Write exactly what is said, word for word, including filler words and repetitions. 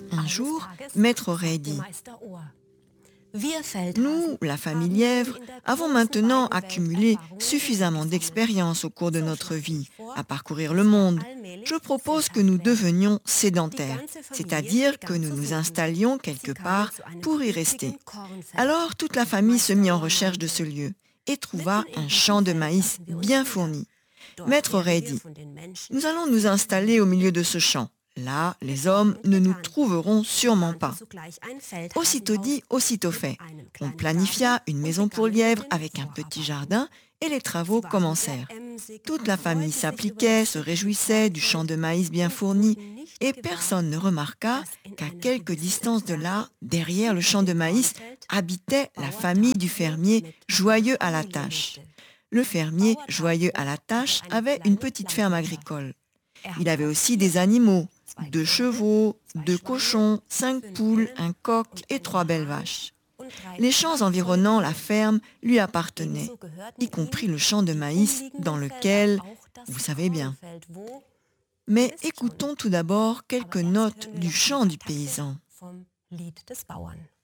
Un jour, Maître Ray dit: Nous, la famille Lièvre, avons maintenant accumulé suffisamment d'expérience au cours de notre vie à parcourir le monde. Je propose que nous devenions sédentaires, c'est-à-dire que nous nous installions quelque part pour y rester. Alors toute la famille se mit en recherche de ce lieu et trouva un champ de maïs bien fourni. Maître Ray dit: Nous allons nous installer au milieu de ce champ. Là, les hommes ne nous trouveront sûrement pas. Aussitôt dit, aussitôt fait. On planifia une maison pour lièvres avec un petit jardin et les travaux commencèrent. Toute la famille s'appliquait, se réjouissait du champ de maïs bien fourni et personne ne remarqua qu'à quelque distance de là, derrière le champ de maïs, habitait la famille du fermier joyeux à la tâche. Le fermier joyeux à la tâche avait une petite ferme agricole. Il avait aussi des animaux, deux chevaux, deux cochons, cinq poules, un coq et trois belles vaches. Les champs environnant la ferme lui appartenaient, y compris le champ de maïs dans lequel, vous savez bien. Mais écoutons tout d'abord quelques notes du chant du paysan.